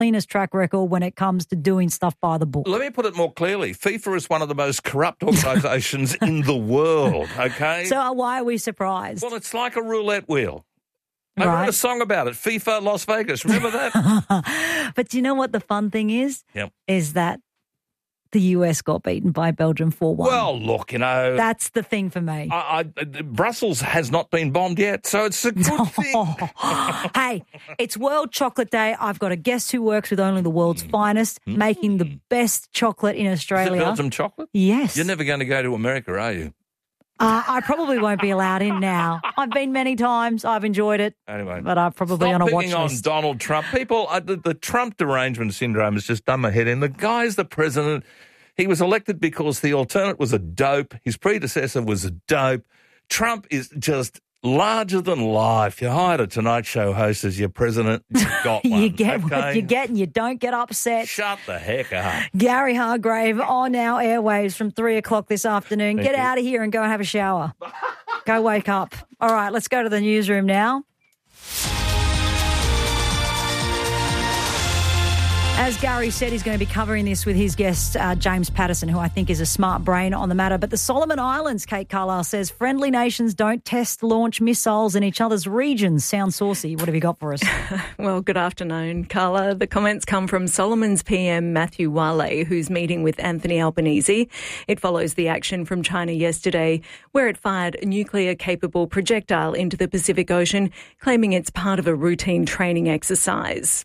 cleanest track record when it comes to doing stuff by the book. Let me put it more clearly. FIFA is one of the most corrupt organisations in the world, okay? So why are we surprised? Well, it's like a roulette wheel. I Right. wrote a song about it, FIFA Las Vegas. Remember that? But do you know what the fun thing is? Yep. Is that the US got beaten by Belgium 4-1. Well, look, That's the thing for me. Brussels has not been bombed yet, so it's a good thing. Hey, it's World Chocolate Day. I've got a guest who works with only the world's finest, making the best chocolate in Is it Australia. Belgium chocolate? Yes. You're never going to go to America, are you? I probably won't be allowed in now. I've been many times. I've enjoyed it. Anyway. But I'm probably Stop on a watch picking on list. Donald Trump. People, the Trump derangement syndrome has just done my head in. The guy's the president. He was elected because the alternate was a dope. His predecessor was a dope. Trump is just larger than life. You hired a Tonight Show host as your president. You got one. You get what okay? you get and you don't get upset. Shut the heck up. Gary Hargrave on our airwaves from 3 o'clock this afternoon. Thank Get you. out of here and go and have a shower. Go wake up. All right, let's go to the newsroom now. As Gary said, he's going to be covering this with his guest, James Patterson, who I think is a smart brain on the matter. But the Solomon Islands, Kate Carlisle says, friendly nations don't test launch missiles in each other's regions. Sounds saucy. What have you got for us? Well, good afternoon, Carla. The comments come from Solomon's PM Matthew Wale, who's meeting with Anthony Albanese. It follows the action from China yesterday, where it fired a nuclear-capable projectile into the Pacific Ocean, claiming it's part of a routine training exercise.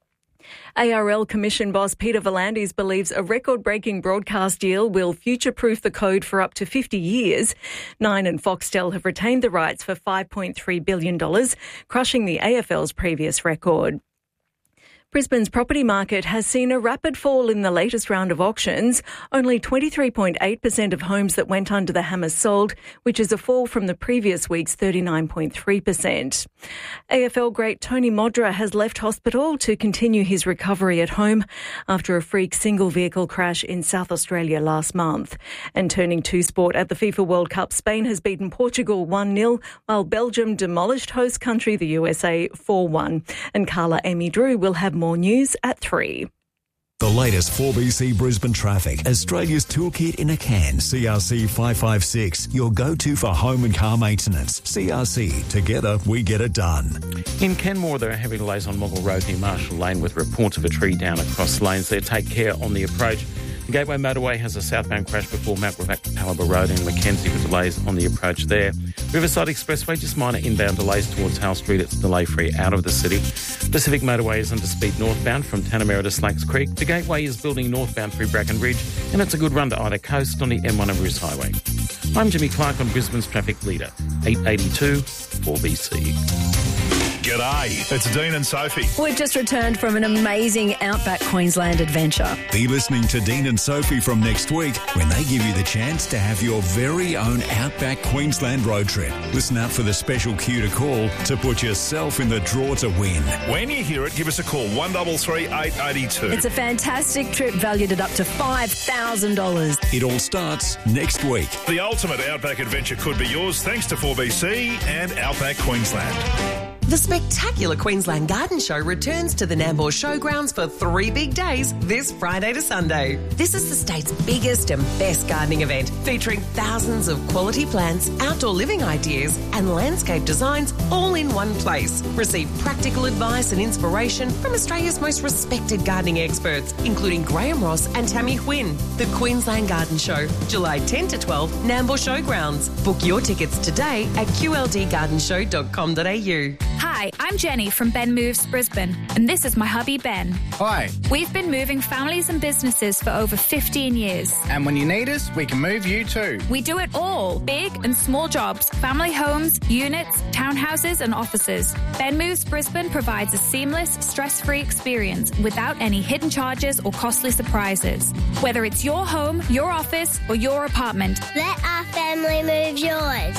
ARL Commission boss Peter V'landys believes a record-breaking broadcast deal will future-proof the code for up to 50 years. Nine and Foxtel have retained the rights for $5.3 billion, crushing the AFL's previous record. Brisbane's property market has seen a rapid fall in the latest round of auctions. Only 23.8% of homes that went under the hammer sold, which is a fall from the previous week's 39.3%. AFL great Tony Modra has left hospital to continue his recovery at home after a freak single-vehicle crash in South Australia last month. And turning to sport at the FIFA World Cup, Spain has beaten Portugal 1-0, while Belgium demolished host country the USA 4-1. And Carla Amy Drew will have more news at 3. The latest 4BC Brisbane traffic. Australia's toolkit in a can. CRC 556. Your go-to for home and car maintenance. CRC. Together, we get it done. In Kenmore, there are heavy delays on Moggle Road near Marshall Lane with reports of a tree down across lanes there. Take care on the approach. The Gateway Motorway has a southbound crash before Mount Gravatt to Palabar Road in Mackenzie with delays on the approach there. Riverside Expressway, just minor inbound delays towards Hale Street. It's delay-free out of the city. Pacific Motorway is under speed northbound from Tanamera to Slacks Creek. The Gateway is building northbound through Bracken Ridge, and it's a good run to either coast on the M1 and Bruce Highway. I'm Jimmy Clark on Brisbane's Traffic Leader, 882 4BC. G'day, it's Dean and Sophie. We've just returned from an amazing Outback Queensland adventure. Be listening to Dean and Sophie from next week when they give you the chance to have your very own Outback Queensland road trip. Listen out for the special cue to call to put yourself in the draw to win. When you hear it, give us a call, 133 882. It's a fantastic trip valued at up to $5,000. It all starts next week. The ultimate Outback adventure could be yours thanks to 4BC and Outback Queensland. The spectacular Queensland Garden Show returns to the Nambour Showgrounds for 3 big days this Friday to Sunday. This is the state's biggest and best gardening event, featuring thousands of quality plants, outdoor living ideas and landscape designs all in one place. Receive practical advice and inspiration from Australia's most respected gardening experts, including Graham Ross and Tammy Huynh. The Queensland Garden Show, July 10 to 12, Nambour Showgrounds. Book your tickets today at qldgardenshow.com.au. Hi, I'm Jenny from Ben Moves Brisbane, and this is my hubby Ben. Hi. We've been moving families and businesses for over 15 years. And when you need us, we can move you too. We do it all, big and small jobs, family homes, units, townhouses and offices. Ben Moves Brisbane provides a seamless, stress-free experience without any hidden charges or costly surprises. Whether it's your home, your office or your apartment. Let our family move yours.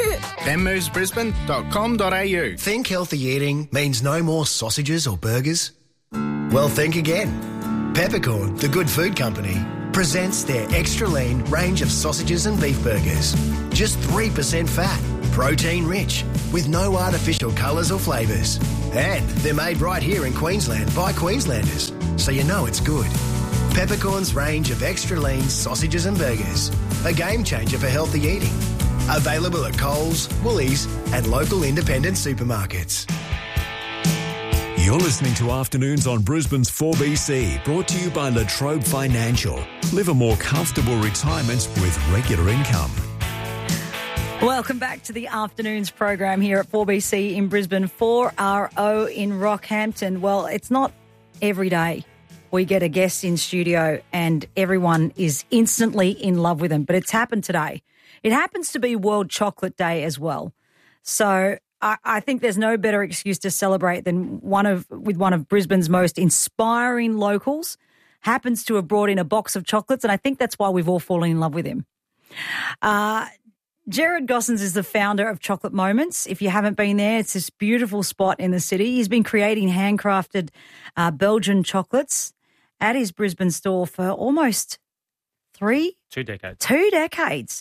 benmovesbrisbane.com.au. Think healthy eating means no more sausages or burgers? Well, think again. Peppercorn, the good food company, presents their extra lean range of sausages and beef burgers. Just 3% fat, protein rich, with no artificial colours or flavours. And they're made right here in Queensland by Queenslanders, so you know it's good. Peppercorn's range of extra lean sausages and burgers. A game changer for healthy eating. Available at Coles, Woolies and local independent supermarkets. You're listening to Afternoons on Brisbane's 4BC, brought to you by Latrobe Financial. Live a more comfortable retirement with regular income. Welcome back to the Afternoons program here at 4BC in Brisbane, 4RO in Rockhampton. Well, it's not every day we get a guest in studio and everyone is instantly in love with them, but it's happened today. It happens to be World Chocolate Day as well. So I think there's no better excuse to celebrate than one of Brisbane's most inspiring locals happens to have brought in a box of chocolates, and I think that's why we've all fallen in love with him. Jared Gossens is the founder of Chocolate Moments. If you haven't been there, it's this beautiful spot in the city. He's been creating handcrafted Belgian chocolates at his Brisbane store for almost 2 decades. 2 decades.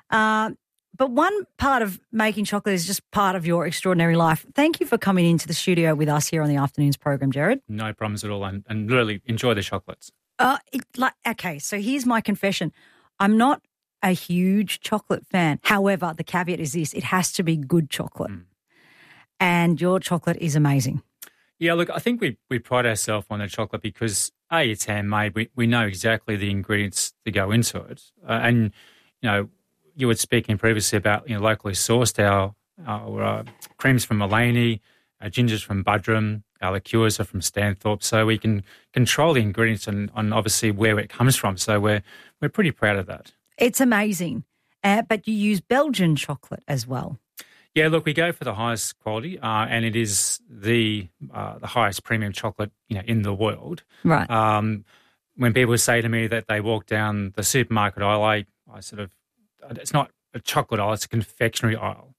But one part of making chocolate is just part of your extraordinary life. Thank you for coming into the studio with us here on the Afternoons program, Jared. No problems at all, and really enjoy the chocolates. Okay, so here's my confession. I'm not a huge chocolate fan. However, the caveat is this: it has to be good chocolate. And your chocolate is amazing. Yeah, look, I think we pride ourselves on the chocolate because, A, it's handmade. We know exactly the ingredients that go into it. And, you know, you were speaking previously about, you know, locally sourced our creams from Mullaney, our gingers from Buderim, our liqueurs are from Stanthorpe. So we can control the ingredients and obviously where it comes from. So we're pretty proud of that. It's amazing. But you use Belgian chocolate as well. Yeah, look, we go for the highest quality, and it is the highest premium chocolate, you know, in the world. Right. When people say to me that they walk down the supermarket aisle, I sort of, it's not a chocolate aisle, it's a confectionery aisle.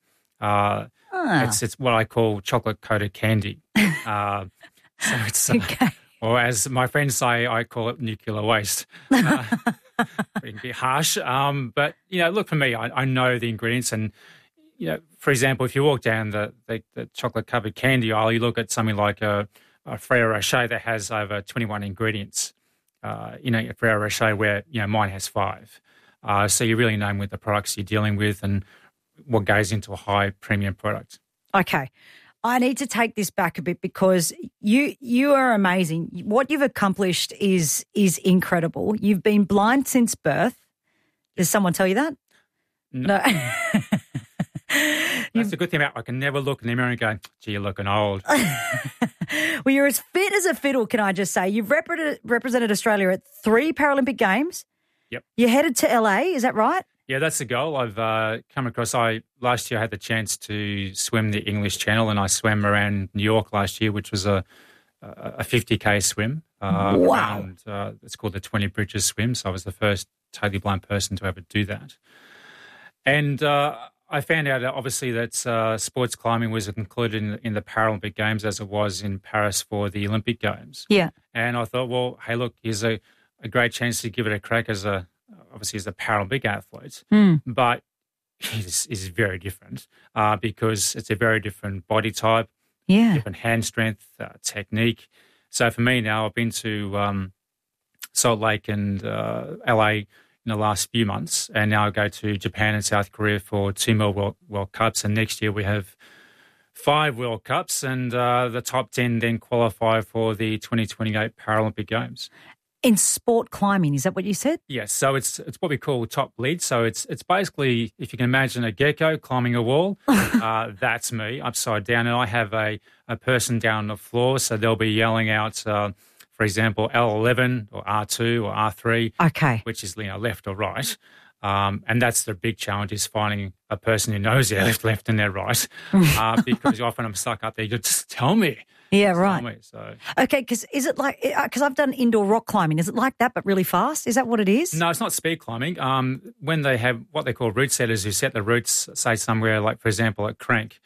It's what I call chocolate-coated candy. So it's, okay. Or as my friends say, I call it nuclear waste. It can be harsh. But, you know, look, for me, I know the ingredients and, you know, for example, if you walk down the chocolate-covered candy aisle, you look at something like a Ferrero Rocher that has over 21 ingredients. You know, a Ferrero Rocher where, you know, mine has 5. So you really know with the products you're dealing with and what goes into a high premium product. Okay. I need to take this back a bit because you are amazing. What you've accomplished is incredible. You've been blind since birth. Does someone tell you that? No. That's the good thing about I can never look in the mirror and go, gee, you're looking old. Well, you're as fit as a fiddle, can I just say. You've represented Australia at 3 Paralympic Games. Yep. You're headed to LA, is that right? Yeah, that's the goal. I've come across, last year I had the chance to swim the English Channel and I swam around New York last year, which was a 50K swim. Wow. It's called the 20 Bridges swim. So I was the first totally blind person to ever do that. And I found out, obviously, that sports climbing was included in the Paralympic Games as it was in Paris for the Olympic Games. Yeah. And I thought, well, hey, look, here's a great chance to give it a crack obviously as a Paralympic athlete. But it is very different because it's a very different body type, different hand strength, technique. So for me now, I've been to Salt Lake and LA in the last few months, and now I go to Japan and South Korea for 2 more World Cups, and next year we have 5 World Cups, and the top 10 then qualify for the 2028 Paralympic Games. In sport climbing, is that what you said? Yes, so it's what we call top lead. So it's basically, if you can imagine a gecko climbing a wall, that's me upside down, and I have a person down on the floor, so they'll be yelling out, for example, L11 or R2 or R3, okay, which is, you know, left or right. And that's the big challenge, is finding a person who knows their left and their right, because often I'm stuck up there. You just tell me. Yeah, right. Me, so. Okay, because is it like, because I've done indoor rock climbing, is it like that but really fast? Is that what it is? No, it's not speed climbing. When they have what they call route setters who set the routes, say somewhere like, for example, at Crank,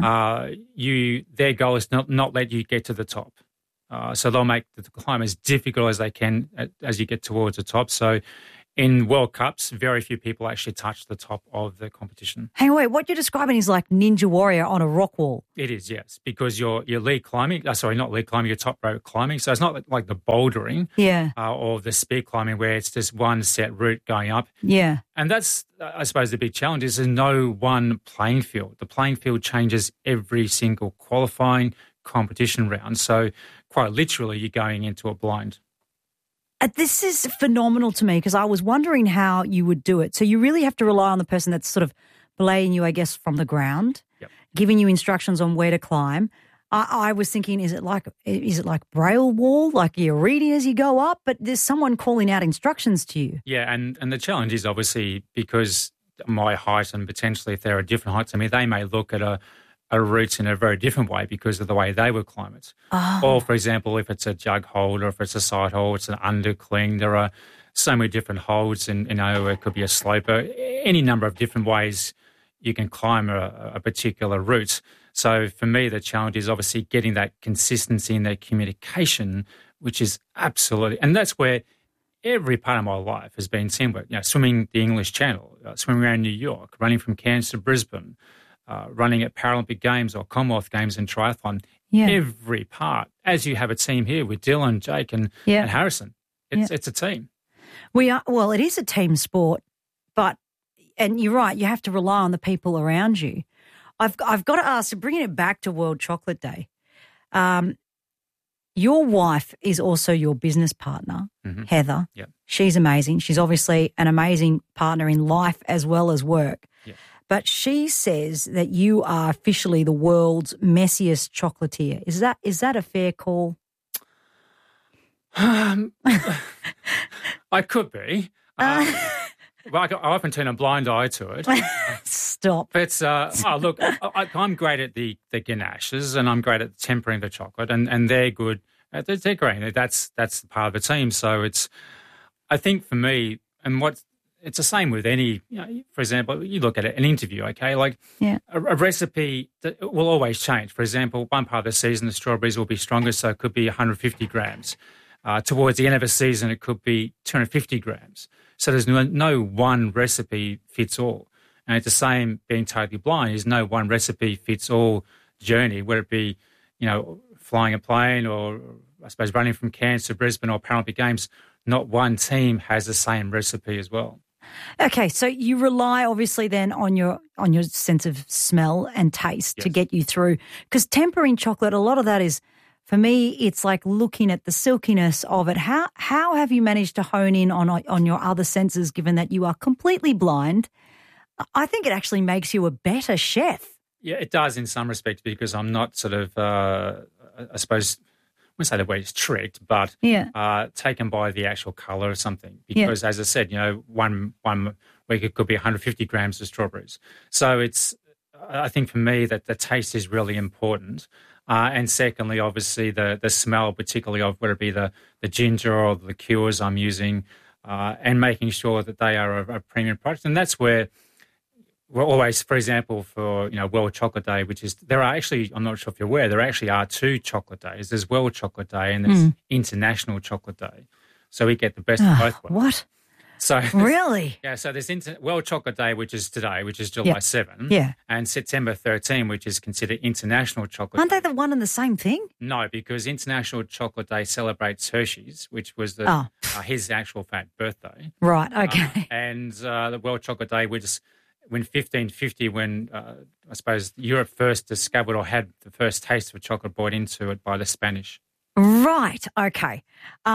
their goal is not let you get to the top. So they'll make the climb as difficult as they can as you get towards the top. So In World Cups, very few people actually touch the top of the competition. Hey, wait, what you're describing is like Ninja Warrior on a rock wall. It is, yes, because you're lead climbing. Not lead climbing, you're top rope climbing. So it's not like the bouldering or the speed climbing where it's just one set route going up. Yeah. And that's, I suppose, the big challenge is there's no one playing field. The playing field changes every single qualifying competition round. So quite literally, you're going into a blind. This is phenomenal to me because I was wondering how you would do it. So you really have to rely on the person that's sort of belaying you, I guess, from the ground, giving you instructions on where to climb. I was thinking, is it like Braille wall, like you're reading as you go up, but there's someone calling out instructions to you. Yeah, and the challenge is obviously because my height and potentially if there are different heights, I mean, they may look at a route in a very different way because of the way they would climb it. Oh. Or, for example, if it's a jug hold or if it's a side hold, it's an undercling. There are so many different holds and, it could be a sloper. Any number of different ways you can climb a particular route. So for me, the challenge is obviously getting that consistency and that communication, which is absolutely, and that's where every part of my life has been teamwork. Swimming the English Channel, swimming around New York, running from Cairns to Brisbane, running at Paralympic Games or Commonwealth Games in triathlon, every part, as you have a team here with Dylan, Jake and Harrison. It's a team. It is a team sport, and you're right, you have to rely on the people around you. I've got to ask, bringing it back to World Chocolate Day, your wife is also your business partner, Heather. Yep. She's amazing. She's obviously an amazing partner in life as well as work. Yep. But she says that you are officially the world's messiest chocolatier. Is that a fair call? I could be. I often turn a blind eye to it. Stop. But, look, I'm great at the ganaches and I'm great at tempering the chocolate and they're good at the decorating. That's part of the team. So I think for me, and it's the same with any, for example, you look at an interview, okay? Like a recipe that will always change. For example, one part of the season, the strawberries will be stronger, so it could be 150 grams. Towards the end of a season, it could be 250 grams. So there's no one recipe fits all. And it's the same being totally blind. There's no one recipe fits all journey, whether it be, flying a plane or, I suppose, running from Cairns to Brisbane or Paralympic Games. Not one team has the same recipe as well. Okay, so you rely obviously then on your sense of smell and taste to get you through. Because tempering chocolate, a lot of that is, for me, it's like looking at the silkiness of it. How have you managed to hone in on your other senses, given that you are completely blind? I think it actually makes you a better chef. Yeah, it does in some respects because I'm not sort of, I suppose, I wouldn't say the word is tricked, but taken by the actual colour of something. Because as I said, one week it could be 150 grams of strawberries. So I think for me that the taste is really important. And secondly, obviously the smell, particularly of whether it be the ginger or the liqueurs I'm using, and making sure that they are a premium product. And that's where we're always, for example, for World Chocolate Day, there are actually, I'm not sure if you're aware, there actually are two chocolate days. There's World Chocolate Day and there's International Chocolate Day. So we get the best of both worlds. What? So really? Yeah, so there's World Chocolate Day, which is today, which is July 7, and September 13, which is considered International Chocolate Aren't Day. they the one and the same thing? No, because International Chocolate Day celebrates Hershey's, which was his actual birthday. Right, okay. And the World Chocolate Day, which when 1550, when I suppose Europe first discovered or had the first taste of chocolate brought into it by the Spanish. Right, okay.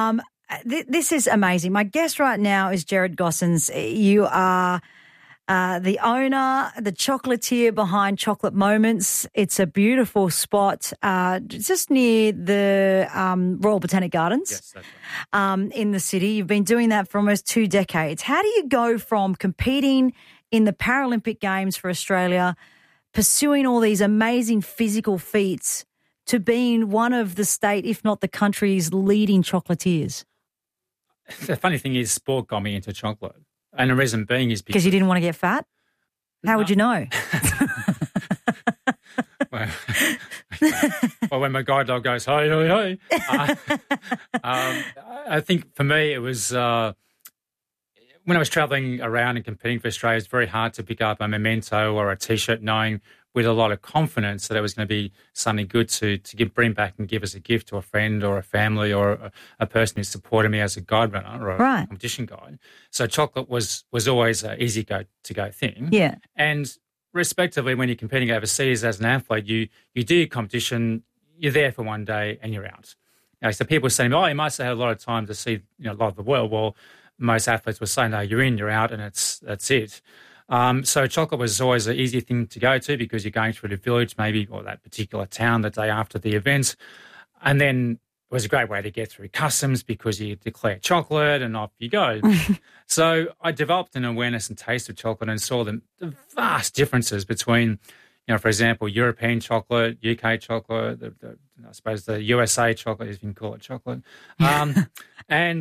This is amazing. My guest right now is Jared Gossens. You are the owner, the chocolatier behind Chocolate Moments. It's a beautiful spot just near the Royal Botanic Gardens. Yes, that's right. In the city. You've been doing that for almost 2 decades. How do you go from competing in the Paralympic Games for Australia, pursuing all these amazing physical feats, to being one of the state, if not the country's leading chocolatiers? The funny thing is sport got me into chocolate. And the reason being is because you didn't want to get fat? How would you know? Well, when my guide dog goes, hey, hey, hey. I think for me it was when I was travelling around and competing for Australia, it's very hard to pick up a memento or a T-shirt knowing with a lot of confidence that it was going to be something good to bring back and give as a gift to a friend or a family or a person who supported me as a guide runner or a competition guide. So chocolate was always an easy to go thing. Yeah. And respectively, when you're competing overseas as an athlete, you do your competition, you're there for one day and you're out. So people say, you must have had a lot of time to see a lot of the world. Well, most athletes would say, no, you're in, you're out, and that's it. So chocolate was always an easy thing to go to because you're going through the village maybe or that particular town the day after the event. And then it was a great way to get through customs because you declare chocolate and off you go. So I developed an awareness and taste of chocolate and saw the vast differences between, for example, European chocolate, UK chocolate, I suppose the USA chocolate, if you can call it chocolate. And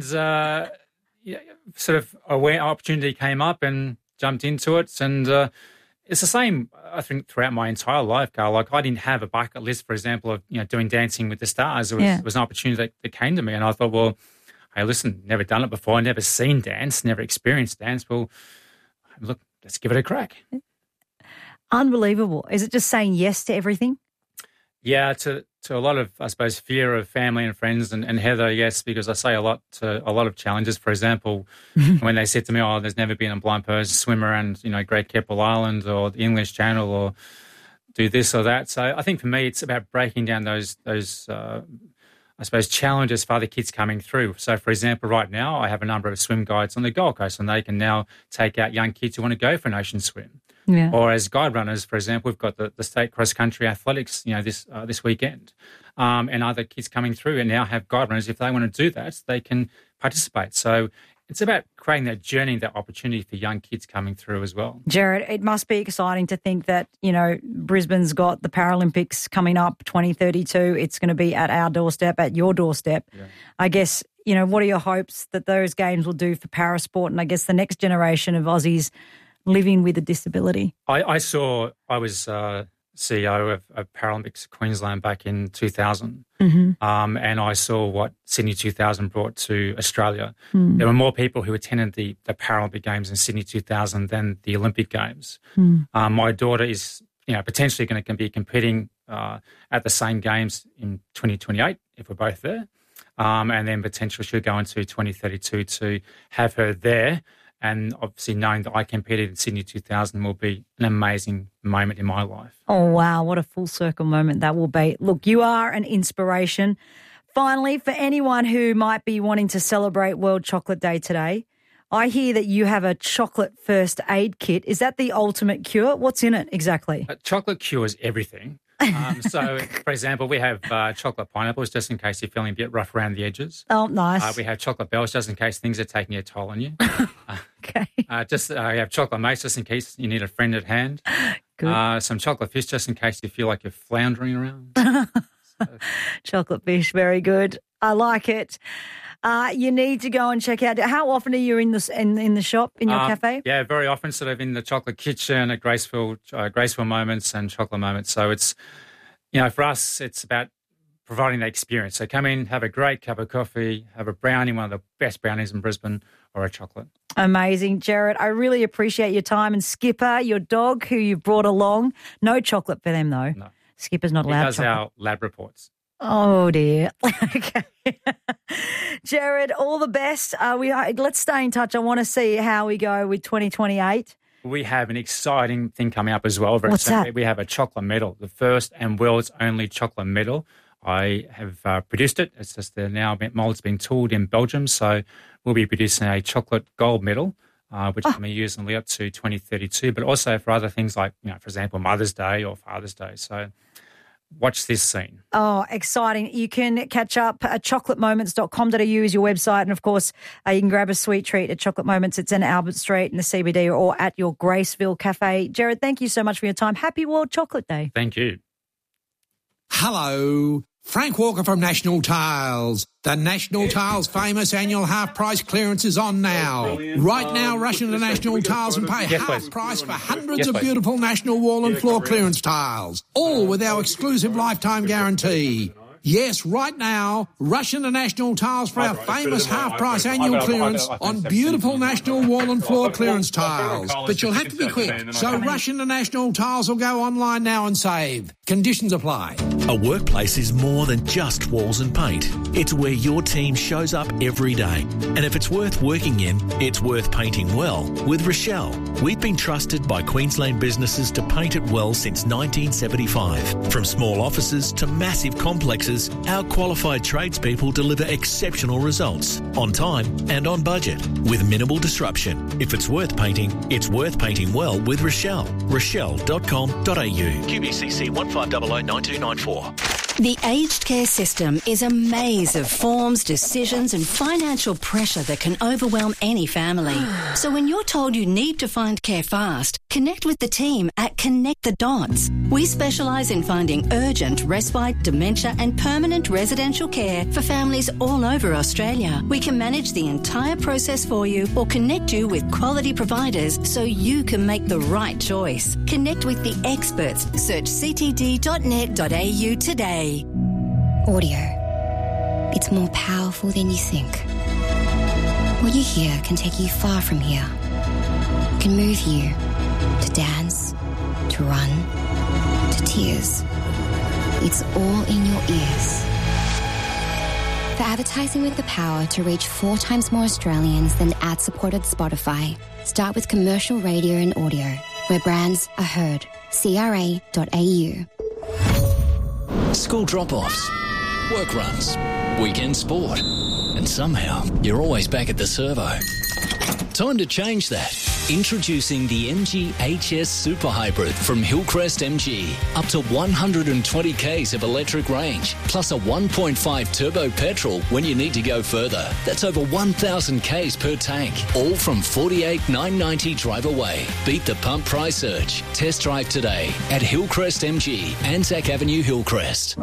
sort of opportunity came up and jumped into it. And it's the same, I think, throughout my entire life, Carl. Like I didn't have a bucket list, for example, of doing Dancing with the Stars. It was an opportunity that came to me, and I thought, well, hey, listen, never done it before, never seen dance, never experienced dance. Well, look, let's give it a crack. Unbelievable. Is it just saying yes to everything? Yeah, to a lot of, I suppose, fear of family and friends and Heather, yes, because I say a lot to a lot of challenges. For example, when they said to me, there's never been a blind person swim around, Great Keppel Island or the English Channel or do this or that. So I think for me it's about breaking down those I suppose, challenges for other kids coming through. So, for example, right now I have a number of swim guides on the Gold Coast and they can now take out young kids who want to go for an ocean swim. Yeah. Or as guide runners, for example, we've got the state cross-country athletics, this weekend. And other kids coming through and now have guide runners. If they want to do that, they can participate. So it's about creating that journey, that opportunity for young kids coming through as well. Jared, it must be exciting to think that, Brisbane's got the Paralympics coming up 2032. It's going to be at our doorstep, at your doorstep. Yeah. I guess, what are your hopes that those games will do for parasport and I guess the next generation of Aussies living with a disability? I was CEO of Paralympics Queensland back in 2000, and I saw what Sydney 2000 brought to Australia. There were more people who attended the Paralympic Games in Sydney 2000 than the Olympic Games. My daughter is potentially going to be competing at the same games in 2028 if we're both there, and then potentially she'll go into 2032 to have her there. And obviously knowing that I competed in Sydney 2000 will be an amazing moment in my life. Oh, wow. What a full circle moment that will be. Look, you are an inspiration. Finally, for anyone who might be wanting to celebrate World Chocolate Day today, I hear that you have a chocolate first aid kit. Is that the ultimate cure? What's in it exactly? Chocolate cures everything. So, for example, we have chocolate pineapples just in case you're feeling a bit rough around the edges. Oh, nice. We have chocolate bells just in case things are taking a toll on you. Okay. We have chocolate mace just in case you need a friend at hand. Good. Some chocolate fish just in case you feel like you're floundering around. Chocolate fish, very good. I like it. You need to go and check out. How often are you in the shop, in your cafe? Yeah, very often, sort of in the chocolate kitchen at Graceful Moments and Chocolate Moments. So it's, for us, it's about providing that experience. So come in, have a great cup of coffee, have a brownie, one of the best brownies in Brisbane, or a chocolate. Amazing. Jared, I really appreciate your time. And Skipper, your dog who you brought along, no chocolate for them though. No. Skipper's not allowed chocolate. He does our lab reports. Oh, dear. Okay. Jared, all the best. Let's stay in touch. I want to see how we go with 2028. We have an exciting thing coming up as well. What's that? We have a chocolate medal, the first and world's only chocolate medal. I have produced it. It's just now mold's been tooled in Belgium, so we'll be producing a chocolate gold medal, which can be used in the up to 2032, but also for other things like, for example, Mother's Day or Father's Day. So watch this scene. Oh, exciting. You can catch up at chocolatemoments.com.au is your website. And, of course, you can grab a sweet treat at Chocolate Moments. It's in Albert Street in the CBD or at your Graceville Cafe. Jared, thank you so much for your time. Happy World Chocolate Day. Thank you. Hello. Frank Walker from National Tiles. The National Tiles famous annual half-price clearance is on now. Right now, rush into National Tiles and pay half price for hundreds of beautiful National wall and floor clearance tiles, all with our exclusive lifetime guarantee. Yes, right now, rush into National Tiles for our famous half-price annual clearance on beautiful National wall and floor clearance tiles. But you'll have to be quick, so rush into National Tiles or go online now and save. Conditions apply. A workplace is more than just walls and paint. It's where your team shows up every day. And if it's worth working in, it's worth painting well with Rochelle. We've been trusted by Queensland businesses to paint it well since 1975. From small offices to massive complexes, our qualified tradespeople deliver exceptional results on time and on budget with minimal disruption. If it's worth painting well with Rochelle. Rochelle.com.au. QBCC 15009294. The aged care system is a maze of forms, decisions and financial pressure that can overwhelm any family. So when you're told you need to find care fast, connect with the team at Connect the Dots. We specialise in finding urgent, respite, dementia and permanent residential care for families all over Australia. We can manage the entire process for you or connect you with quality providers so you can make the right choice. Connect with the experts. Search ctd.net.au today. Audio. It's more powerful than you think. What you hear can take you far from here. It can move you to dance, to run, to tears. It's all in your ears. For advertising with the power to reach 4 times more Australians than ad-supported Spotify, start with commercial radio and audio, where brands are heard. CRA.au. School drop-offs, work runs, weekend sport, and somehow you're always back at the servo. Time to change that. Introducing the MG HS Super Hybrid from Hillcrest MG. Up to 120 k's of electric range, plus a 1.5 turbo petrol when you need to go further. That's over 1,000 k's per tank. All from $48,990 drive away. Beat the pump price surge. Test drive today at Hillcrest MG, Anzac Avenue, Hillcrest.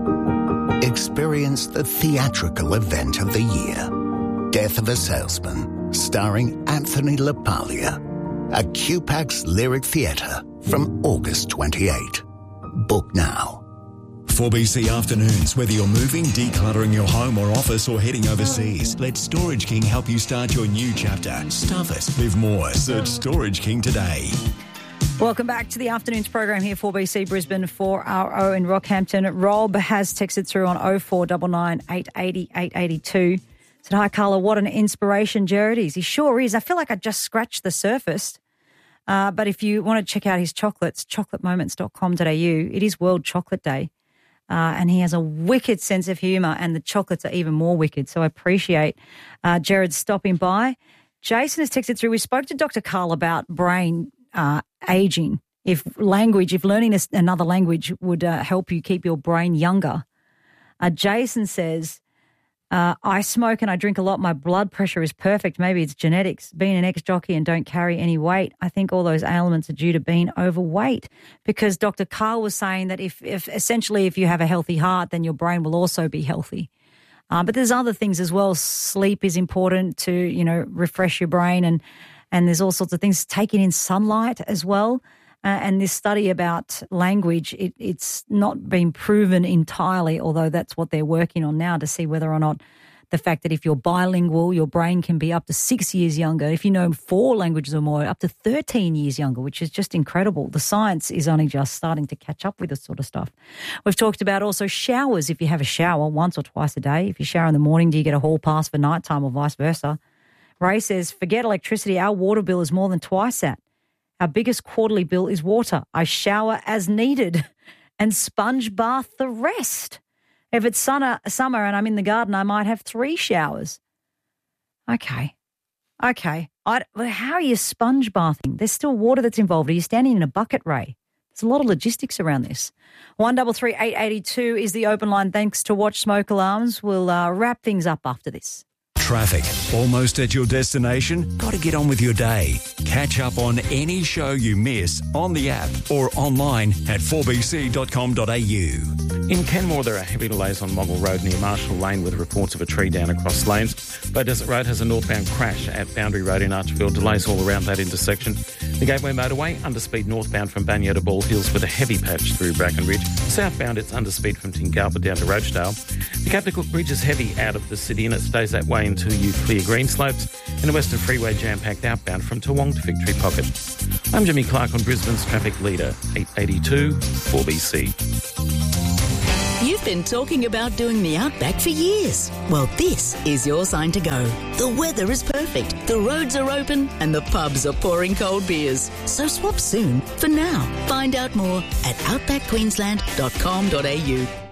Experience the theatrical event of the year. Death of a Salesman, starring Anthony LaPaglia. At QPAX Lyric Theatre from August 28. Book now. 4BC Afternoons. Whether you're moving, decluttering your home or office, or heading overseas, let Storage King help you start your new chapter. Stuff it. Live more. Search Storage King today. Welcome back to the afternoon's program here for BC Brisbane 4RO in Rockhampton. Rob has texted through on 0499 880 882. Said, hi, Carla, what an inspiration Jared is. He sure is. I feel like I just scratched the surface. But if you want to check out his chocolates, chocolatemoments.com.au, it is World Chocolate Day. And he has a wicked sense of humour, and the chocolates are even more wicked. So I appreciate Jared stopping by. Jason has texted through. We spoke to Dr. Carl about brain aging. If learning another language would help you keep your brain younger. Jason says, I smoke and I drink a lot. My blood pressure is perfect. Maybe it's genetics. Being an ex-jockey and don't carry any weight, I think all those ailments are due to being overweight, because Dr. Carl was saying that if essentially if you have a healthy heart, then your brain will also be healthy. But there's other things as well. Sleep is important to, refresh your brain, and there's all sorts of things. Taking in sunlight as well. And this study about language, it's not been proven entirely, although that's what they're working on now to see whether or not the fact that if you're bilingual, your brain can be up to 6 years younger. If you know 4 languages or more, up to 13 years younger, which is just incredible. The science is only just starting to catch up with this sort of stuff. We've talked about also showers. If you have a shower once or twice a day, if you shower in the morning, do you get a hall pass for nighttime or vice versa? Ray says, forget electricity. Our water bill is more than twice that. Our biggest quarterly bill is water. I shower as needed and sponge bath the rest. If it's summer and I'm in the garden, I might have 3 showers. Okay. How are you sponge bathing? There's still water that's involved. Are you standing in a bucket, Ray? There's a lot of logistics around this. 133 882 is the open line. Thanks to Watch Smoke Alarms. We'll wrap things up after this. Traffic. Almost at your destination? Got to get on with your day. Catch up on any show you miss on the app or online at 4bc.com.au. In Kenmore, there are heavy delays on Moggill Road near Marshall Lane with reports of a tree down across lanes. Bow Desert Road has a northbound crash at Boundary Road in Archfield. Delays all around that intersection. The Gateway Motorway, underspeed northbound from Banya to Bald Hills with a heavy patch through Brackenridge. Southbound, it's underspeed from Tingalpa down to Roachdale. The Captain Cook Bridge is heavy out of the city and it stays that way until you clear Greenslopes. And the Western Freeway jam-packed outbound from Toowong to Victory Pocket. I'm Jimmy Clark on Brisbane's Traffic Leader, 882 4BC. You've been talking about doing the Outback for years. Well, this is your sign to go. The weather is perfect, the roads are open, and the pubs are pouring cold beers. So swap soon for now. Find out more at outbackqueensland.com.au.